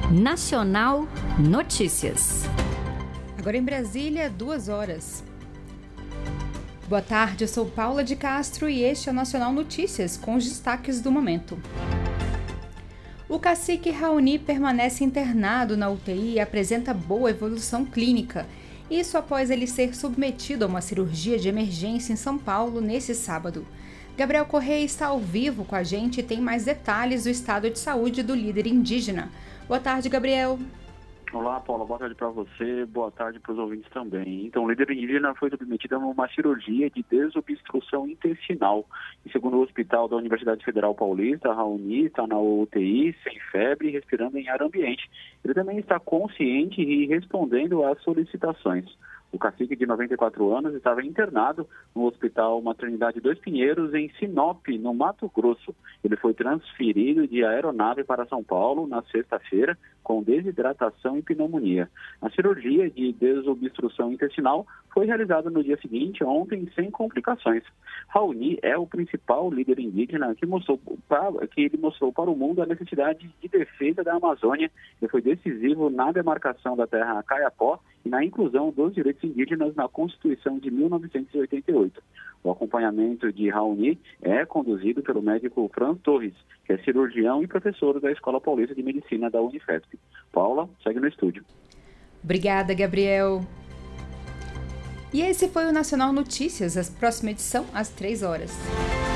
Nacional Notícias. Agora em Brasília, 2h. Boa tarde, eu sou Paula de Castro e este é o Nacional Notícias, com os destaques do momento. O cacique Raoni permanece internado na UTI e apresenta boa evolução clínica. Isso após ele ser submetido a uma cirurgia de emergência em São Paulo nesse sábado. Gabriel Correia está ao vivo com a gente e tem mais detalhes do estado de saúde do líder indígena. Boa tarde, Gabriel. Olá, Paula. Boa tarde para você. Boa tarde para os ouvintes também. Então, o líder indígena foi submetido a uma cirurgia de desobstrução intestinal. E segundo o Hospital da Universidade Federal Paulista, Raoni está na UTI, sem febre, respirando em ar ambiente. Ele também está consciente e respondendo às solicitações. O cacique de 94 anos estava internado no Hospital Maternidade Dois Pinheiros, em Sinop, no Mato Grosso. Ele foi transferido de aeronave para São Paulo na sexta-feira com desidratação e pneumonia. A cirurgia de desobstrução intestinal foi realizada no dia seguinte, ontem, sem complicações. Raoni é o principal líder indígena que ele mostrou para o mundo a necessidade de defesa da Amazônia e foi decisivo na demarcação da terra Caiapó e na inclusão dos direitos indígenas na Constituição de 1988. O acompanhamento de Raoni é conduzido pelo médico Franz Torres, que é cirurgião e professor da Escola Paulista de Medicina da Unifesp. Paula, segue no estúdio. Obrigada, Gabriel. E esse foi o Nacional Notícias, a próxima edição às 3h.